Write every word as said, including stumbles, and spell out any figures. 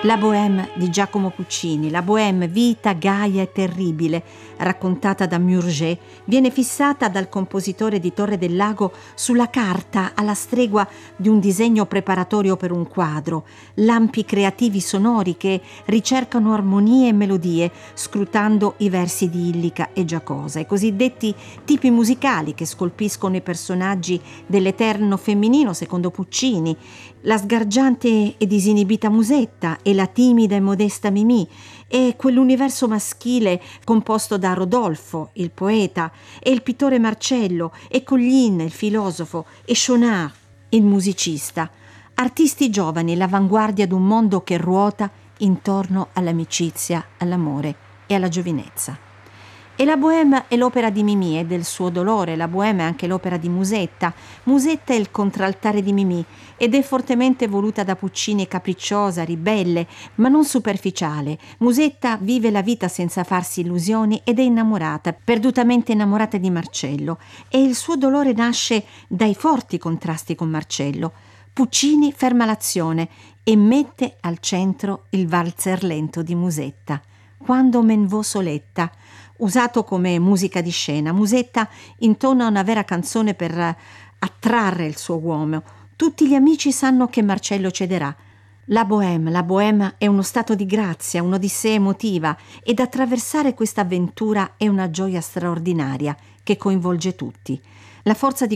La Bohème di Giacomo Puccini, la Bohème vita gaia e terribile, raccontata da Murger, viene fissata dal compositore di Torre del Lago sulla carta alla stregua di un disegno preparatorio per un quadro, lampi creativi sonori che ricercano armonie e melodie, scrutando i versi di Illica e Giacosa, i cosiddetti tipi musicali che scolpiscono i personaggi dell'eterno femminino secondo Puccini, la sgargiante e disinibita Musetta e la timida e modesta Mimì, e quell'universo maschile composto da Rodolfo, il poeta, e il pittore Marcello, e Coglin, il filosofo, e Schaunard, il musicista, artisti giovani, l'avanguardia d'un mondo che ruota intorno all'amicizia, all'amore e alla giovinezza. E la Bohème è l'opera di Mimì e del suo dolore, la Bohème è anche l'opera di Musetta. Musetta è il contraltare di Mimì ed è fortemente voluta da Puccini, capricciosa, ribelle, ma non superficiale. Musetta vive la vita senza farsi illusioni ed è innamorata, perdutamente innamorata di Marcello, e il suo dolore nasce dai forti contrasti con Marcello. Puccini ferma l'azione e mette al centro il valzer lento di Musetta, Quando men vo soletta, usato come musica di scena. Musetta intona una vera canzone per attrarre il suo uomo. Tutti gli amici sanno che Marcello cederà. La Bohème, la Bohème è uno stato di grazia, un'odissea emotiva, ed attraversare questa avventura è una gioia straordinaria che coinvolge tutti. La forza di